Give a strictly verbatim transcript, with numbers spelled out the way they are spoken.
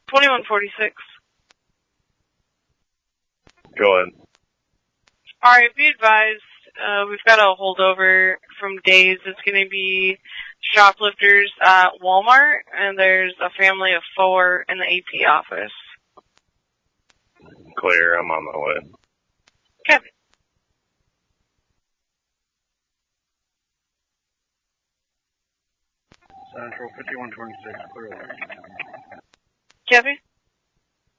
twenty-one forty-six. Go ahead. Alright, be advised, uh, we've got a holdover from days. It's gonna be shoplifters at Walmart, and there's a family of four in the A P office. Clear, I'm on my way. Okay. Central fifty-one twenty-six, clear. Kevin?